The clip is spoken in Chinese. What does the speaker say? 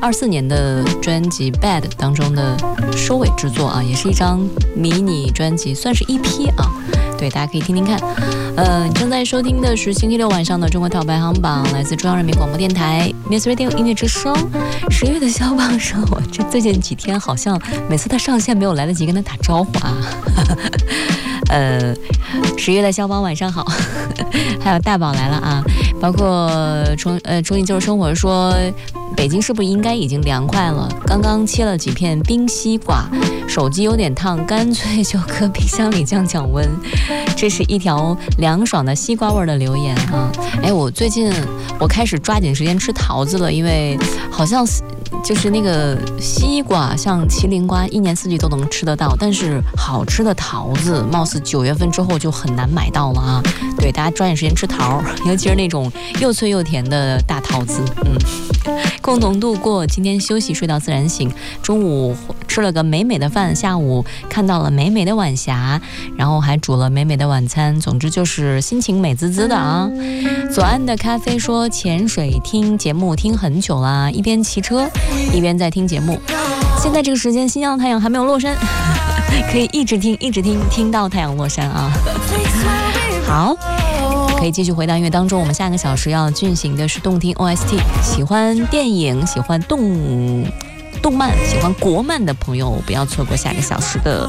24年的专辑《Bad》当中的收尾之作啊，也是一张迷你专辑，算是EP啊。对，大家可以听听看。正在收听的是星期六晚上的中国套排行榜，来自中央人民广播电台 Music Radio 音乐之声。10月的肖邦说，我这最近几天好像每次他上线没有来得及跟他打招呼啊。10月的肖邦晚上好，还有大宝来了啊，包括重庆就是生活说，北京是不是应该已经凉快了？刚刚切了几片冰西瓜，手机有点烫，干脆就搁冰箱里降降温。这是一条凉爽的西瓜味的留言啊！哎，我最近开始抓紧时间吃桃子了，因为好像就是那个西瓜，像麒麟瓜，一年四季都能吃得到，但是好吃的桃子，貌似9月份之后就很难买到了啊！对，大家抓紧时间吃桃，尤其是那种又脆又甜的大桃子，共同度过今天休息睡到自然醒，中午吃了个美美的饭，下午看到了美美的晚霞，然后还煮了美美的晚餐，总之就是心情美滋滋的啊。左岸的咖啡说，潜水听节目听很久啦，一边骑车一边在听节目，现在这个时间新疆的太阳还没有落山，可以一直听到太阳落山啊。好，可以继续回到音乐当中。我们下个小时要进行的是动听 OST， 喜欢电影喜欢动漫喜欢国漫的朋友不要错过下个小时的